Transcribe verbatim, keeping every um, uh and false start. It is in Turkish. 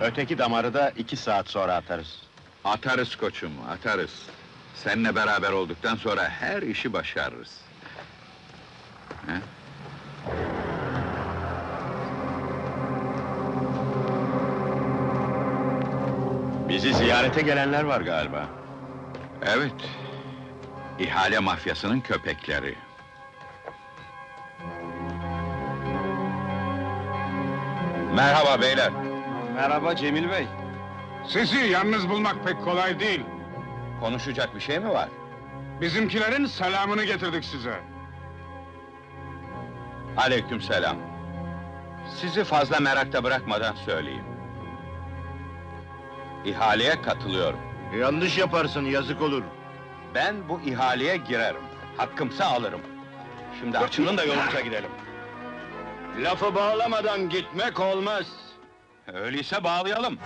Öteki damarı da iki saat sonra atarız. Atarız koçum, atarız. Seninle beraber olduktan sonra her işi başarırız. He? Bizi ziyarete gelenler var galiba. Evet, ihale mafyasının köpekleri. Merhaba beyler. Merhaba Cemil Bey. Sizi yalnız bulmak pek kolay değil. Konuşacak bir şey mi var? Bizimkilerin selamını getirdik size. Aleykümselam. Sizi fazla merakta bırakmadan söyleyeyim. İhaleye katılıyorum. Yanlış yaparsın, yazık olur. Ben bu ihaleye girerim. Hakkımsa alırım. Şimdi açılın da yolumuza gidelim. Lafı bağlamadan gitmek olmaz. Öyleyse bağlayalım.